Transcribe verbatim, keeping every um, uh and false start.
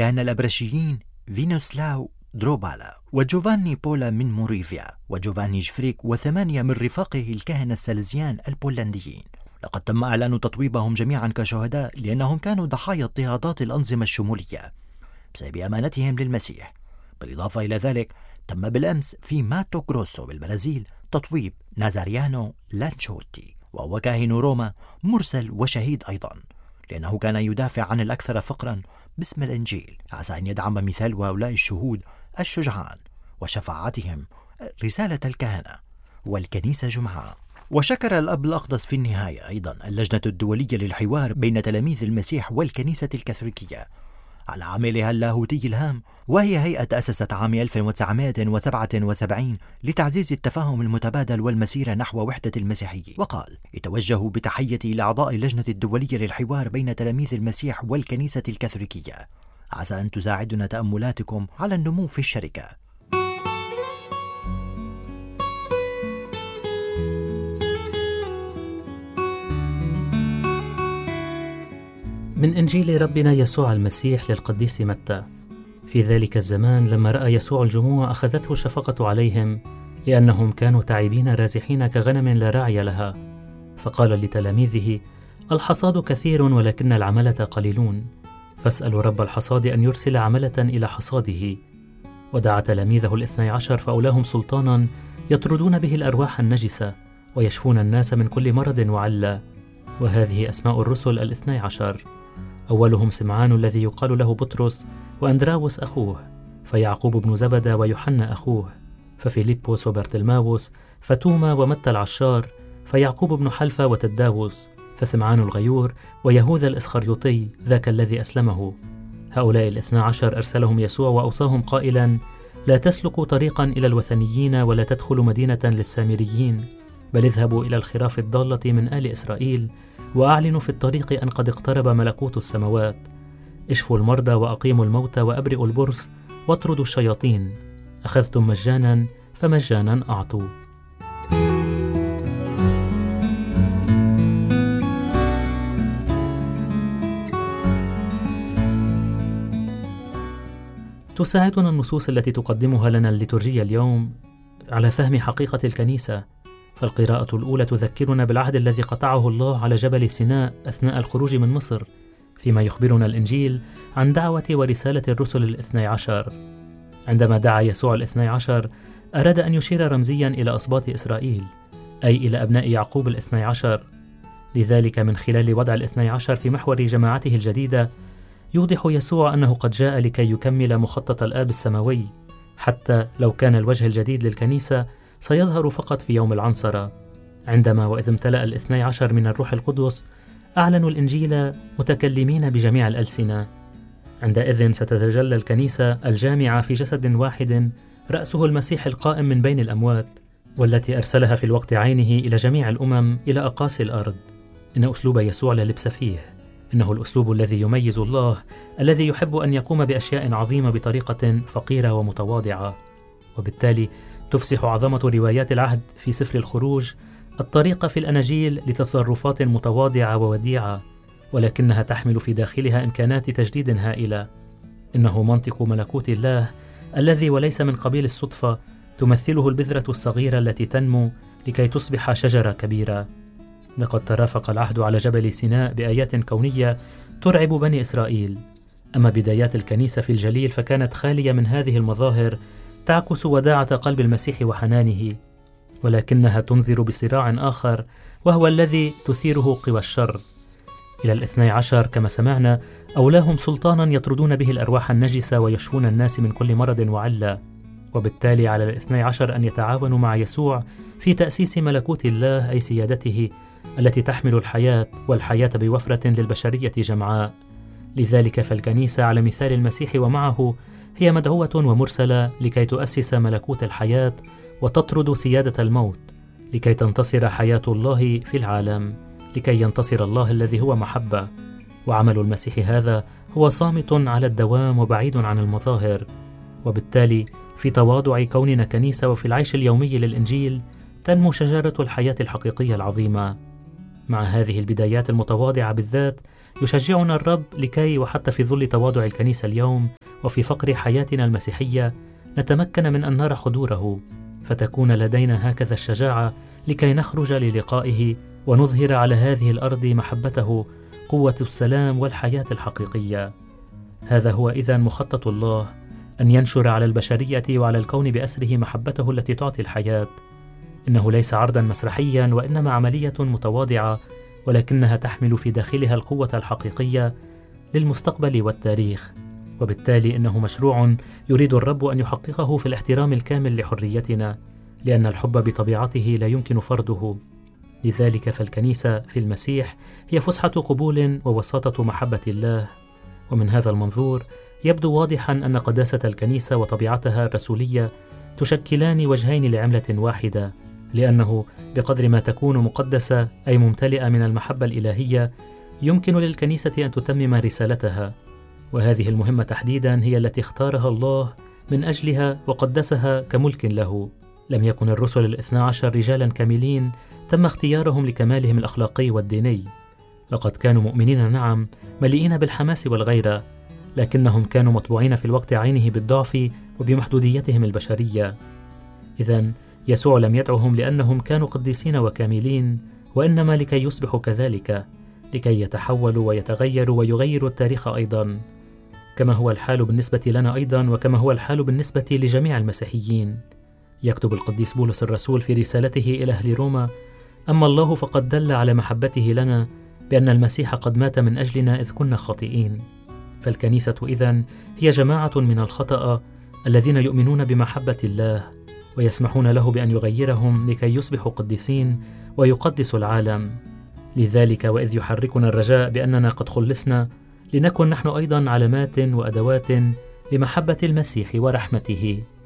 كان الأبرشيين فينوسلاو دروبالا وجوفاني بولا من موريفيا وجوفاني جفريك وثمانية من رفاقه الكهنة السلزيان البولنديين. لقد تم إعلان تطويبهم جميعا كشهداء لأنهم كانوا ضحايا اضطهادات الأنظمة الشمولية بسبب أمانتهم للمسيح. بالإضافة إلى ذلك تم بالأمس في ماتو غروسو بالبرازيل تطويب نازاريانو لانشوتي، وهو كاهن روما مرسل وشهيد أيضا، لأنه كان يدافع عن الأكثر فقرا باسم الإنجيل، عسى أن يدعم مثال هؤلاء الشهود الشجعان وشفاعتهم رسالة الكهنة والكنيسة جمعاء. وشكر الأب الأقدس في النهاية أيضا اللجنة الدولية للحوار بين تلاميذ المسيح والكنيسة الكاثوليكية على عملها اللاهوتي الهام، وهي هيئة أسست عام ألف وتسعمائة وسبعة وسبعين لتعزيز التفاهم المتبادل والمسيرة نحو وحدة المسيحيين. وقال: يتوجه بتحيتي لأعضاء اللجنة الدولية للحوار بين تلاميذ المسيح والكنيسة الكاثوليكية، عسى أن تساعدنا تأملاتكم على النمو في الشركة. من إنجيل ربنا يسوع المسيح للقديس متى. في ذلك الزمان لما رأى يسوع الجموع أخذته الشفقة عليهم لأنهم كانوا تعبين رازحين كغنم لا راعي لها، فقال لتلاميذه: الحصاد كثير ولكن العملة قليلون، فاسألوا رب الحصاد أن يرسل عملة إلى حصاده. ودعا تلاميذه الاثني عشر فأولاهم سلطانا يطردون به الأرواح النجسة ويشفون الناس من كل مرض وعلة. وهذه أسماء الرسل الاثني عشر: أولهم سمعان الذي يقال له بطرس، وأندراوس أخوه، فيعقوب بن زبدة ويوحنا أخوه، ففيليبوس وبرتلماوس، فتوما ومتى العشار، فيعقوب بن حلفة وتداوس، فسمعان الغيور، ويهوذا الإسخريوطي ذاك الذي أسلمه. هؤلاء الاثنى عشر أرسلهم يسوع وأوصاهم قائلا: لا تسلكوا طريقا إلى الوثنيين ولا تدخلوا مدينة للسامريين، بل اذهبوا إلى الخراف الضالة من آل إسرائيل، وأعلنوا في الطريق أن قد اقترب ملكوت السماوات. اشفوا المرضى وأقيموا الموتى وأبرئوا البرص واطردوا الشياطين. أخذتم مجانا فمجانا أعطوا. تساعدنا النصوص التي تقدمها لنا الليتورجية اليوم على فهم حقيقة الكنيسة. فالقراءة الأولى تذكرنا بالعهد الذي قطعه الله على جبل سيناء أثناء الخروج من مصر، فيما يخبرنا الإنجيل عن دعوة ورسالة الرسل الاثني عشر. عندما دعا يسوع الاثني عشر أراد أن يشير رمزيا إلى أسباط إسرائيل، أي إلى أبناء يعقوب الاثني عشر. لذلك من خلال وضع الاثني عشر في محور جماعته الجديدة يوضح يسوع أنه قد جاء لكي يكمل مخطط الآب السماوي، حتى لو كان الوجه الجديد للكنيسة سيظهر فقط في يوم العنصرة، عندما وإذ امتلأ الاثني عشر من الروح القدس أعلنوا الإنجيل متكلمين بجميع الألسنة. عندئذ ستتجلى الكنيسة الجامعة في جسد واحد رأسه المسيح القائم من بين الأموات، والتي أرسلها في الوقت عينه إلى جميع الأمم إلى أقاصي الأرض. إن أسلوب يسوع لا لبس فيه، إنه الأسلوب الذي يميز الله، الذي يحب أن يقوم بأشياء عظيمة بطريقة فقيرة ومتواضعة. وبالتالي تفسح عظمة روايات العهد في سفر الخروج الطريق في الأناجيل لتصرفات متواضعة ووديعة، ولكنها تحمل في داخلها إمكانات تجديد هائلة. إنه منطق ملكوت الله الذي وليس من قبيل الصدفة، تمثله البذرة الصغيرة التي تنمو لكي تصبح شجرة كبيرة. لقد ترافق العهد على جبل سيناء بآيات كونية ترعب بني إسرائيل، أما بدايات الكنيسة في الجليل فكانت خالية من هذه المظاهر تعكس وداعة قلب المسيح وحنانه، ولكنها تنذر بصراع آخر وهو الذي تثيره قوى الشر. إلى الاثني عشر كما سمعنا أولاهم سلطانا يطردون به الأرواح النجسة ويشفون الناس من كل مرض وعلة، وبالتالي على الاثني عشر أن يتعاونوا مع يسوع في تأسيس ملكوت الله أي سيادته التي تحمل الحياة والحياة بوفرة للبشرية جمعاء. لذلك فالكنيسة على مثال المسيح ومعه هي مدعوة ومرسلة لكي تؤسس ملكوت الحياة وتطرد سيادة الموت، لكي تنتصر حياة الله في العالم، لكي ينتصر الله الذي هو محبة. وعمل المسيح هذا هو صامت على الدوام وبعيد عن المظاهر. وبالتالي في تواضع كوننا كنيسة وفي العيش اليومي للإنجيل تنمو شجرة الحياة الحقيقية العظيمة. مع هذه البدايات المتواضعة بالذات يشجعنا الرب لكي وحتى في ظل تواضع الكنيسة اليوم وفي فقر حياتنا المسيحية نتمكن من أن نرى حضوره، فتكون لدينا هكذا الشجاعة لكي نخرج للقائه ونظهر على هذه الأرض محبته، قوة السلام والحياة الحقيقية. هذا هو إذن مخطط الله، أن ينشر على البشرية وعلى الكون بأسره محبته التي تعطي الحياة. إنه ليس عرضا مسرحيا، وإنما عملية متواضعة، ولكنها تحمل في داخلها القوة الحقيقية للمستقبل والتاريخ. وبالتالي إنه مشروع يريد الرب أن يحققه في الاحترام الكامل لحريتنا، لأن الحب بطبيعته لا يمكن فرضه. لذلك فالكنيسة في المسيح هي فسحة قبول ووساطة محبة الله. ومن هذا المنظور يبدو واضحا أن قداسة الكنيسة وطبيعتها الرسولية تشكلان وجهين لعملة واحدة، لأنه بقدر ما تكون مقدسة أي ممتلئة من المحبة الإلهية يمكن للكنيسة أن تتمم رسالتها. وهذه المهمة تحديدا هي التي اختارها الله من أجلها وقدسها كملك له. لم يكن الرسل الاثنى عشر رجالا كاملين تم اختيارهم لكمالهم الأخلاقي والديني. لقد كانوا مؤمنين نعم، مليئين بالحماس والغيرة، لكنهم كانوا مطبوعين في الوقت عينه بالضعف وبمحدوديتهم البشرية. إذن يسوع لم يدعهم لأنهم كانوا قديسين وكاملين، وإنما لكي يصبحوا كذلك، لكي يتحولوا ويتغيروا ويغيروا التاريخ أيضا، كما هو الحال بالنسبة لنا أيضا، وكما هو الحال بالنسبة لجميع المسيحيين. يكتب القديس بولس الرسول في رسالته إلى أهل روما: أما الله فقد دل على محبته لنا بأن المسيح قد مات من أجلنا إذ كنا خاطئين. فالكنيسة إذن هي جماعة من الخطأ الذين يؤمنون بمحبة الله ويسمحون له بأن يغيرهم لكي يصبحوا قديسين ويقدسوا العالم. لذلك وإذ يحركنا الرجاء بأننا قد خلصنا، لنكن نحن أيضا علامات وأدوات لمحبة المسيح ورحمته.